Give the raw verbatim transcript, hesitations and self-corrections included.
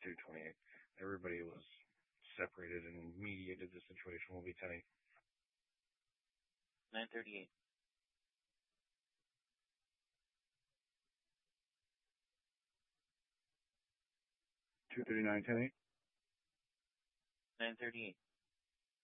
two twenty-eight. Everybody was separated and mediated the situation. Will be ten eight. nine thirty-eight. two thirty-nine, ten eight. nine thirty-eight.